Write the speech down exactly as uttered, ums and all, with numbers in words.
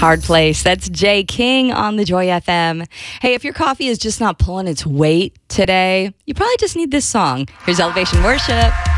Hard Place. That's Jay King on the Joy F M. Hey, if your coffee is just not pulling its weight today, you probably just need this song. Here's Elevation Worship.